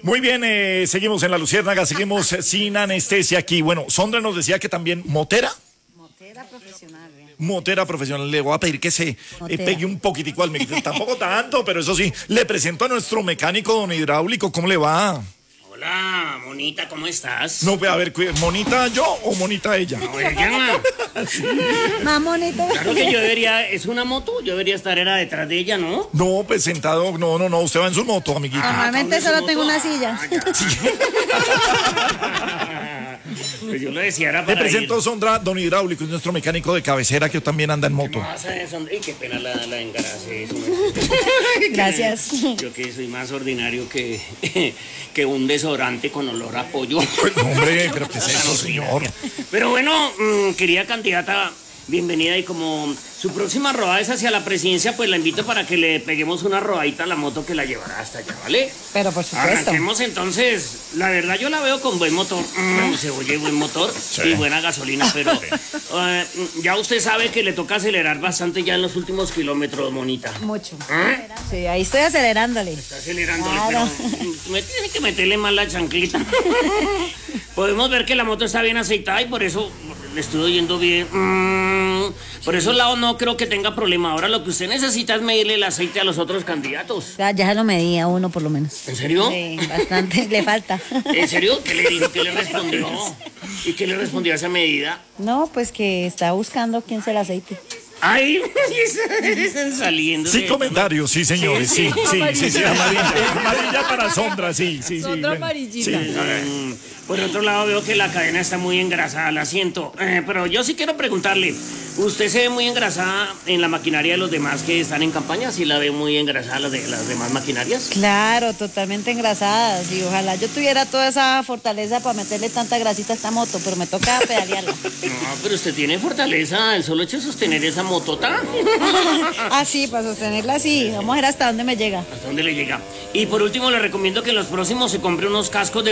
Muy bien, seguimos en La Luciérnaga, seguimos sin anestesia aquí. Bueno, Sondra nos decía que también motera. Motera profesional. Motera profesional. Le voy a pedir que se pegue un poquitico al micrófono. Tampoco tanto, pero eso sí. Le presento a nuestro mecánico, don Hidráulico. ¿Cómo le va? Hola, monita, ¿cómo estás? No, a ver, ¿monita yo o monita ella? No, ella. Más bonito. Claro que yo debería, es una moto, yo debería estar era detrás de ella, ¿no? No, pues sentado, no, usted va en su moto, amiguito. Normalmente solo tengo una silla. Pues yo lo decía, era Le para presento a Sondra, don Hidráulico, es nuestro mecánico de cabecera que también anda en moto. Ay, qué pena la engaracé. Eso Gracias. Yo que soy más ordinario que un desodorante con olor a pollo. Hombre, pero ¿qué es eso, señor? Pero bueno, querida candidata, bienvenida, y como su próxima rodada es hacia la presidencia, pues la invito para que le peguemos una rodadita a la moto que la llevará hasta allá, ¿vale? Pero por supuesto. Arranquemos entonces. La verdad yo la veo con buen motor. Se oye buen motor y buena gasolina, pero ya usted sabe que le toca acelerar bastante ya en los últimos kilómetros, monita. Mucho. Sí, ahí estoy acelerándole. Está acelerándole, Claro. pero me tiene que meterle más la chanclita. Podemos ver que la moto está bien aceitada y por eso le estoy oyendo bien. Por eso el lado no creo que tenga problema. Ahora lo que usted necesita es medirle el aceite a los otros candidatos. Ya lo medía uno por lo menos. ¿En serio? Sí, bastante, le falta. ¿En serio? ¿Qué le dijo? ¿Qué le respondió? ¿Y qué le respondió a esa medida? No, pues que está buscando quién se el aceite. Ay, están saliendo. Sí, comentarios, sí, señores, sí, amarilla para Sondra, sí. Sondra Bueno, amarillita. sí. Por otro lado veo que la cadena está muy engrasada, la siento. Pero yo sí quiero preguntarle, ¿usted se ve muy engrasada en la maquinaria de los demás que están en campaña? ¿Sí la ve muy engrasada las demás maquinarias? Claro, totalmente engrasadas. Y ojalá yo tuviera toda esa fortaleza para meterle tanta grasita a esta moto, pero me toca pedalearla. No, pero usted tiene fortaleza, el solo hecho de sostener esa motota. Ah, sí, para sostenerla sí. Vamos a ver hasta dónde me llega. ¿Hasta dónde le llega? Y por último le recomiendo que en los próximos se compre unos cascos de